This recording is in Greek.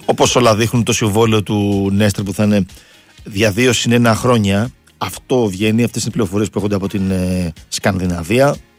όπως όλα δείχνουν, το συμβόλαιο του Νέστρε που θα είναι για 2 συν 1 χρόνια. Αυτό βγαίνει, αυτές είναι οι πληροφορίες που έρχονται από την Σκανδιναβία.